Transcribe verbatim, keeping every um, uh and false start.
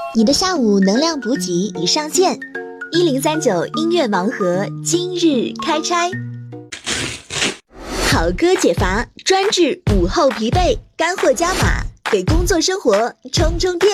你的下午能量补给已上线，一零三九音乐盲盒今日开拆。好歌解乏，专治午后疲惫，干货加码，给工作生活充充电。